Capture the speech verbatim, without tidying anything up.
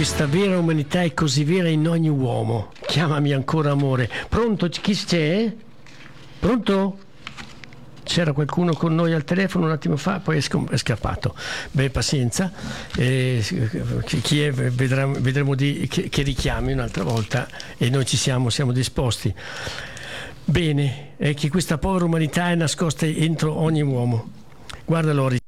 questa vera umanità è così vera in ogni uomo. Chiamami ancora amore. Pronto? Chi c'è? Pronto? C'era qualcuno con noi al telefono un attimo fa, poi è, scom- è scappato. Beh, pazienza. Eh, chi è, vedremo, vedremo di, che, che richiami un'altra volta, e noi ci siamo, siamo disposti. Bene, è che questa povera umanità è nascosta entro ogni uomo. Guarda Lori.